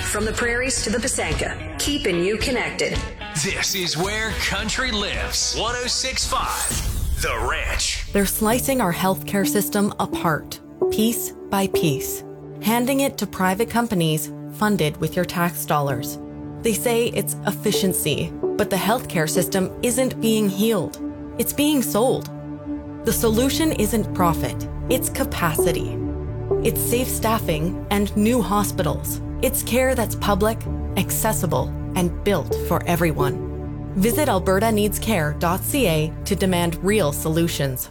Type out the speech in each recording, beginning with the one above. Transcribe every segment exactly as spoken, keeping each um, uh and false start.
from the prairies to the Pasanka, keeping you connected. This is where country lives. one oh six point five, The Ranch. They're slicing our healthcare system apart, piece by piece, handing it to private companies funded with your tax dollars. They say it's efficiency, but the healthcare system isn't being healed. It's being sold. The solution isn't profit, it's capacity. It's safe staffing and new hospitals. It's care that's public, accessible, and built for everyone. Visit alberta needs care dot c a to demand real solutions.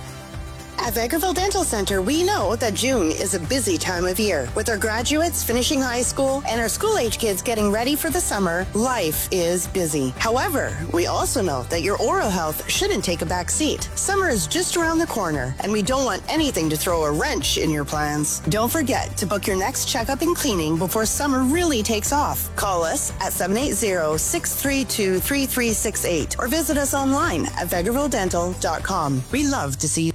At Vegreville Dental Center, we know that June is a busy time of year. With our graduates finishing high school and our school-age kids getting ready for the summer, life is busy. However, we also know that your oral health shouldn't take a back seat. Summer is just around the corner, and we don't want anything to throw a wrench in your plans. Don't forget to book your next checkup and cleaning before summer really takes off. Call us at seven eight zero, six three two, three three six eight or visit us online at vegreville dental dot com. We love to see you.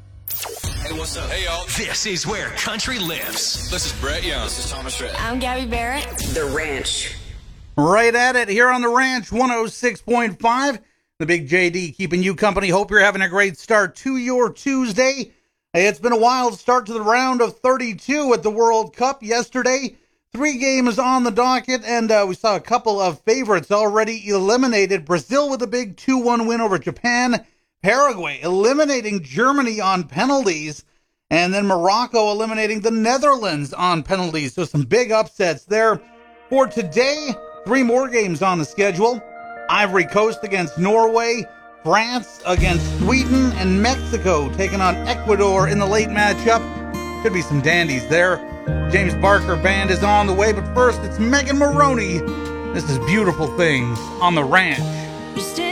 Hey, what's up? Hey, y'all. This is where country lives. This is Brett Young. This is Thomas Rhett. I'm Gabby Barrett. The Ranch. Right at it here on the Ranch, one oh six point five. The Big J D keeping you company. Hope you're having a great start to your Tuesday. Hey, it's been a wild start to the round of thirty-two at the World Cup yesterday. Three games on the docket, and uh, we saw a couple of favorites already eliminated. Brazil with a big two one win over Japan. Paraguay eliminating Germany on penalties, and then Morocco eliminating the Netherlands on penalties. So some big upsets there. For today, three more games on the schedule. Ivory Coast against Norway, France against Sweden, and Mexico taking on Ecuador in the late matchup. Could be some dandies there. James Barker Band is on the way, but first it's Megan Maroney. This is Beautiful Things on the Ranch.